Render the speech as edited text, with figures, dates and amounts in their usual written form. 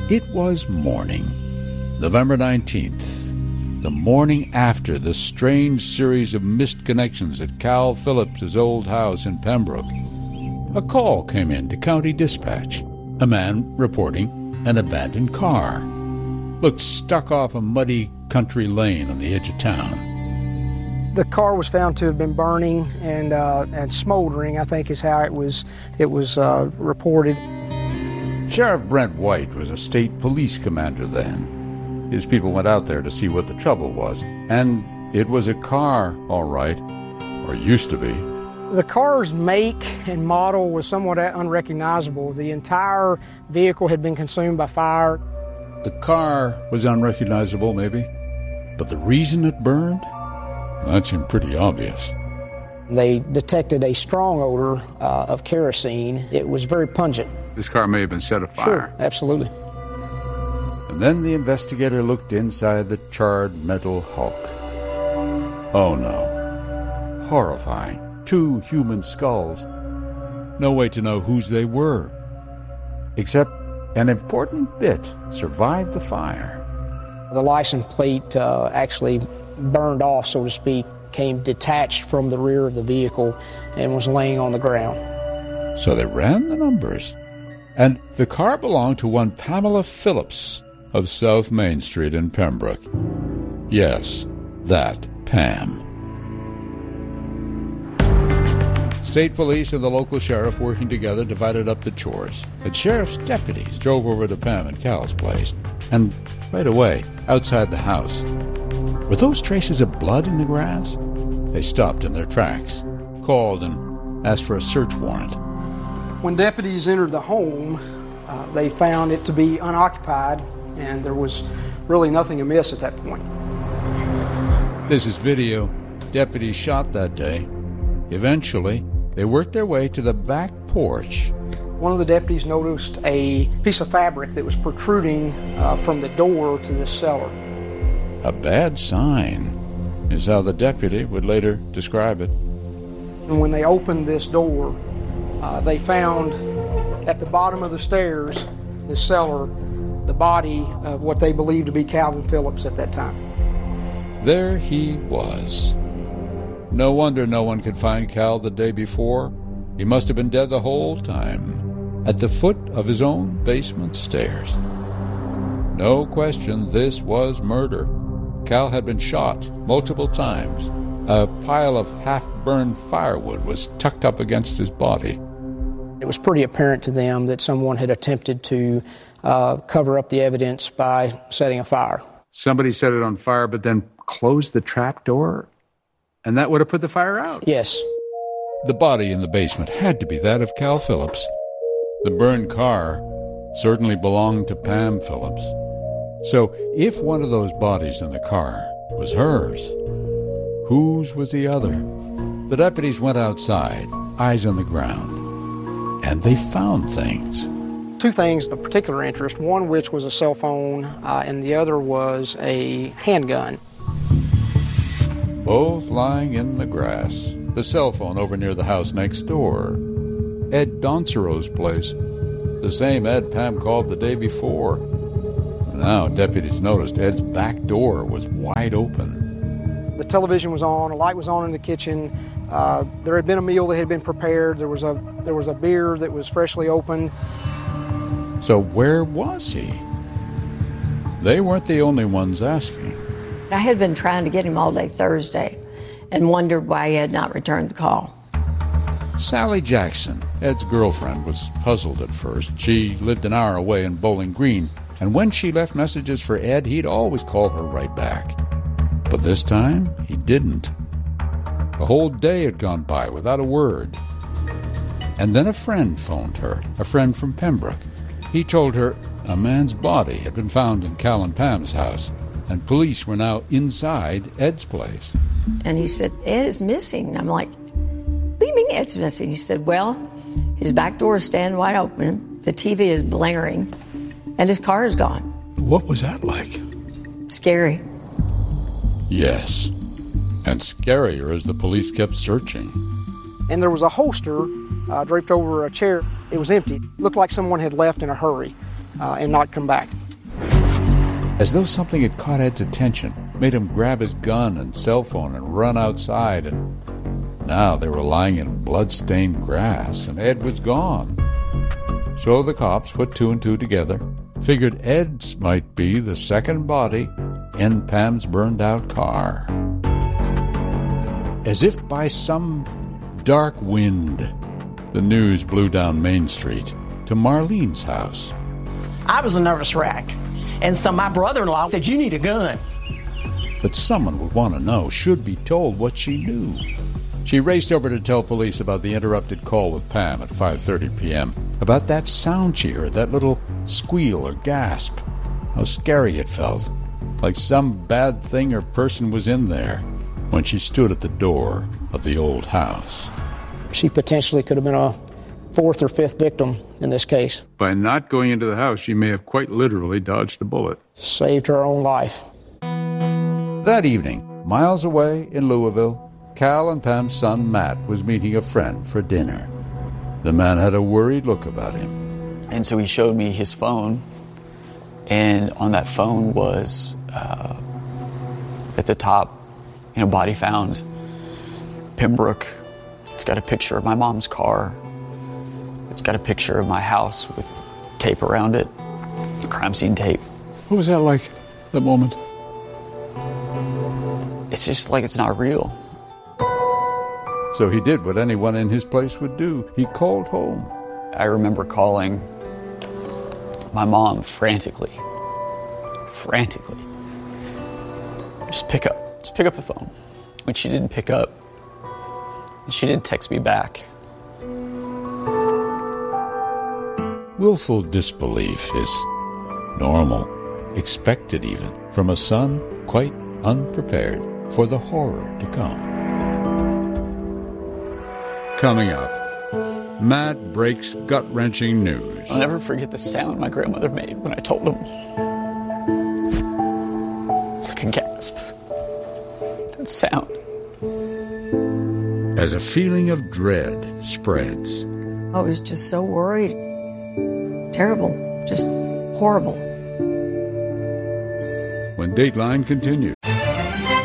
It was morning, November 19th, the morning after the strange series of missed connections at Cal Phillips' old house in Pembroke. A call came in to County Dispatch. A man reporting an abandoned car. Looked stuck off a muddy country lane on the edge of town. The car was found to have been burning and smoldering, I think is how it was reported. Sheriff Brent White was a state police commander then. His people went out there to see what the trouble was. And it was a car, all right, or used to be. The car's make and model was somewhat unrecognizable. The entire vehicle had been consumed by fire. The car was unrecognizable, maybe, but the reason it burned? That seemed pretty obvious. They detected a strong odor of kerosene. It was very pungent. This car may have been set afire. Sure, absolutely. And then the investigator looked inside the charred metal hulk. Oh no. Horrifying. 2 human skulls. No way to know whose they were. Except an important bit survived the fire. The license plate actually burned off, so to speak, came detached from the rear of the vehicle and was laying on the ground. So they ran the numbers. And the car belonged to one Pamela Phillips of South Main Street in Pembroke. Yes, that Pam. State police and the local sheriff working together divided up the chores. The sheriff's deputies drove over to Pam and Cal's place. And right away, outside the house, were those traces of blood in the grass? They stopped in their tracks, called and asked for a search warrant. When deputies entered the home, they found it to be unoccupied, and there was really nothing amiss at that point. This is video deputies shot that day. Eventually, they worked their way to the back porch. One of the deputies noticed a piece of fabric that was protruding from the door to this cellar. A bad sign, is how the deputy would later describe it. And when they opened this door, they found at the bottom of the stairs, the cellar, the body of what they believed to be Calvin Phillips at that time. There he was. No wonder no one could find Cal the day before. He must have been dead the whole time, at the foot of his own basement stairs. No question, this was murder. Cal had been shot multiple times. A pile of half-burned firewood was tucked up against his body. It was pretty apparent to them that someone had attempted to cover up the evidence by setting a fire. Somebody set it on fire, but then closed the trap door? And that would have put the fire out? Yes. The body in the basement had to be that of Cal Phillips. The burned car certainly belonged to Pam Phillips. So if one of those bodies in the car was hers, whose was the other? The deputies went outside, eyes on the ground, and they found things. 2 things of particular interest, one which was a cell phone, and the other was a handgun. Both lying in the grass. The cell phone over near the house next door. Ed Doncero's place. The same Ed Pam called the day before. Now deputies noticed Ed's back door was wide open. The television was on, a light was on in the kitchen. There had been a meal that had been prepared. There was a beer that was freshly opened. So where was he? They weren't the only ones asking. I had been trying to get him all day Thursday and wondered why he had not returned the call. Sally Jackson, Ed's girlfriend, was puzzled at first. She lived an hour away in Bowling Green, and when she left messages for Ed, he'd always call her right back. But this time, he didn't. A whole day had gone by without a word. And then a friend phoned her, a friend from Pembroke. He told her a man's body had been found in Cal and Pam's house, and police were now inside Ed's place. And he said, Ed is missing. I'm like, what do you mean Ed's missing? He said, well, his back door is standing wide open, the TV is blaring, and his car is gone. What was that like? Scary. Yes, and scarier as the police kept searching. And there was a holster draped over a chair. It was empty. It looked like someone had left in a hurry and not come back. As though something had caught Ed's attention, made him grab his gun and cell phone and run outside, and now they were lying in blood-stained grass, and Ed was gone. So the cops put two and two together, figured Ed's might be the second body in Pam's burned-out car. As if by some dark wind, the news blew down Main Street to Marlene's house. I was a nervous wreck. And so my brother-in-law said, "You need a gun." But someone would want to know, should be told what she knew. She raced over to tell police about the interrupted call with Pam at 5:30 p.m., about that sound she heard, that little squeal or gasp, how scary it felt, like some bad thing or person was in there when she stood at the door of the old house. She potentially could have been a fourth or fifth victim in this case. By not going into the house, she may have quite literally dodged a bullet. Saved her own life. That evening, miles away in Louisville, Cal and Pam's son Matt was meeting a friend for dinner. The man had a worried look about him. And so he showed me his phone, and on that phone was, at the top, body found, Pembroke. It's got a picture of my mom's car. It's got a picture of my house with tape around it, crime scene tape. What was that like, that moment? It's just like it's not real. So he did what anyone in his place would do. He called home. I remember calling my mom frantically. Just pick up the phone. When she didn't pick up, she didn't text me back. Willful disbelief is normal, expected even, from a son quite unprepared for the horror to come. Coming up, Matt breaks gut-wrenching news. I'll never forget the sound my grandmother made when I told him. It's like a gasp. That sound. As a feeling of dread spreads. I was just so worried. Terrible. Just horrible. When Dateline continues.